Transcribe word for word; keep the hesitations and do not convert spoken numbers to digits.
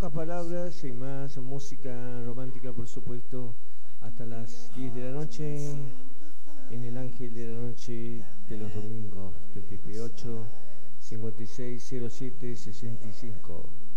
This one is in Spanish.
pocas palabras y más música romántica, por supuesto, hasta las diez de la noche en el Ángel de la Noche de los domingos, T T P ocho cincuenta y seis cero siete sesenta y cinco.